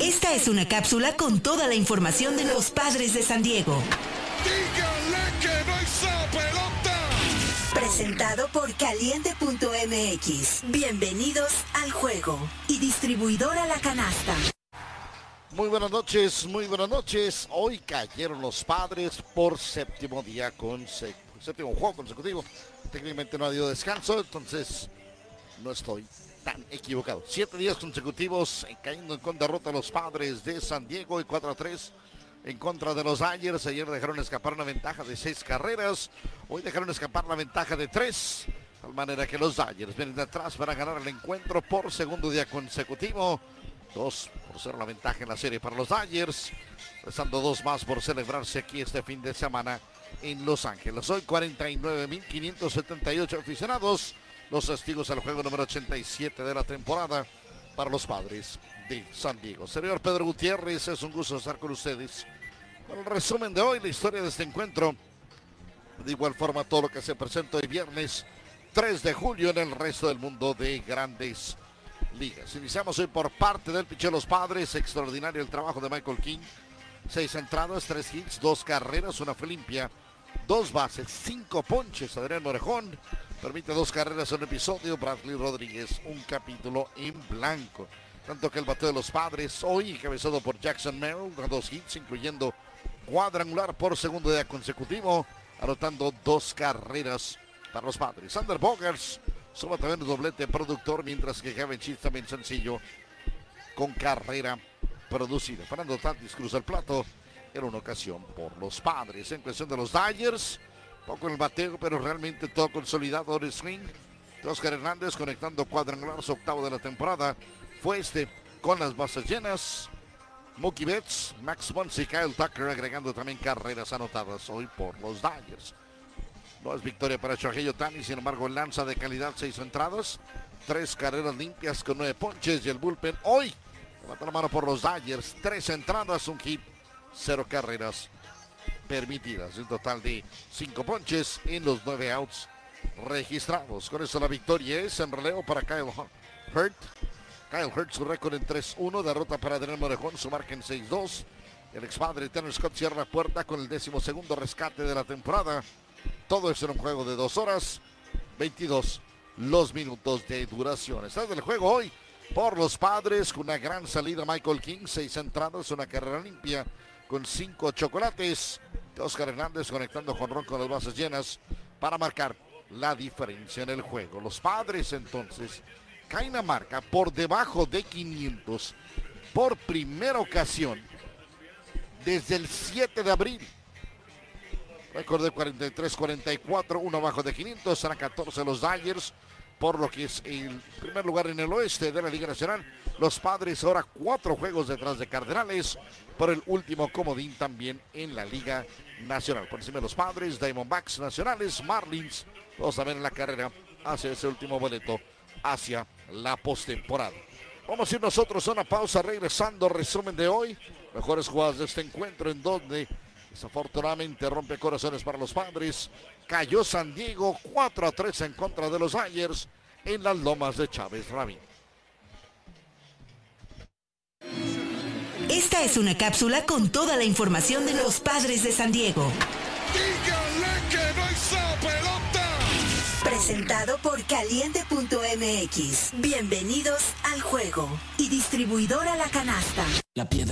Esta es una cápsula con toda la información de los Padres de San Diego. ¡Díganle que no hizo pelota! Presentado por Caliente.mx. Bienvenidos al juego. Y distribuidora La Canasta. Muy buenas noches, muy buenas noches. Hoy cayeron los Padres por séptimo juego consecutivo. Técnicamente no ha habido descanso, entonces no estoy tan equivocado. 7 días consecutivos cayendo con derrota a los Padres de San Diego y 4-3 en contra de los Dodgers. Ayer dejaron escapar una ventaja de 6 carreras. Hoy dejaron escapar la ventaja de 3. De tal manera que los Dodgers vienen de atrás para ganar el encuentro por segundo día consecutivo. 2-0 la ventaja en la serie para los Dodgers. Restando 2 más por celebrarse aquí este fin de semana en Los Ángeles. Hoy 49,578 aficionados. Los testigos al juego número 87 de la temporada para los Padres de San Diego. Señor Pedro Gutiérrez, es un gusto estar con ustedes. Con el resumen de hoy, la historia de este encuentro. De igual forma, todo lo que se presenta hoy viernes 3 de julio en el resto del mundo de Grandes Ligas. Iniciamos hoy por parte del pitcher de los Padres. Extraordinario el trabajo de Michael King. 6 entradas, 3 hits, 2 carreras, una fue limpia, 2 bases, 5 ponches. Adrián Orejón permite 2 carreras en un episodio. Bradley Rodríguez, un capítulo en blanco. Tanto que el bateo de los Padres hoy, encabezado por Jackson Merrill, da 2 hits, incluyendo cuadrangular por segundo día consecutivo, anotando 2 carreras para los Padres. Sander Bogaerts suma también un doblete productor, mientras que Gavin Sheets también sencillo con carrera producida. Fernando Tatis cruza el plato en una ocasión por los Padres. En cuestión de los Dodgers, poco en el bateo, pero realmente todo consolidado en el swing. Oscar Hernández conectando cuadrangular, su octavo de la temporada. Fue con las bases llenas. Mookie Betts, Max Muncy y Kyle Tucker agregando también carreras anotadas hoy por los Dodgers. No es victoria para Shohei Ohtani, sin embargo lanza de calidad, 6 entradas, 3 carreras limpias con 9 ponches, y el bullpen hoy levanta la mano por los Dodgers, 3 entradas, 1 hit, 0 carreras permitidas, un total de 5 ponches en los 9 outs registrados. Con eso la victoria es en relevo para Kyle Hurt. Kyle Hurt, su récord en 3-1, derrota para Adrián Orejón, su marca en 6-2. El expadre Tanner Scott cierra la puerta con el 12º rescate de la temporada. Todo eso en un juego de 2 horas, 22 los minutos de duración. Está del juego hoy por los Padres, con una gran salida Michael King, 6 entradas, una carrera limpia con 5 chocolates. Oscar Hernández conectando jonrón con las bases llenas para marcar la diferencia en el juego. Los Padres entonces caen a marca por debajo de 500 por primera ocasión desde el 7 de abril. Récord de 43-44, uno abajo de 500, serán 14 los Dodgers, por lo que es el primer lugar en el oeste de la Liga Nacional. Los Padres ahora 4 juegos detrás de Cardenales por el último comodín también en la Liga Nacional. Por encima de los Padres, Diamondbacks, Nacionales, Marlins, todos también en la carrera hacia ese último boleto, hacia la postemporada. Vamos a ir nosotros a una pausa, regresando, resumen de hoy, mejores jugadas de este encuentro, en donde desafortunadamente rompe corazones para los Padres. Cayó San Diego 4-3 en contra de los Dodgers en las lomas de Chávez Rabín. Esta es una cápsula con toda la información de los Padres de San Diego. ¡Díganle que no hizo pelota! Presentado por Caliente.mx. Bienvenidos al juego. Y distribuidora La Canasta. La piedra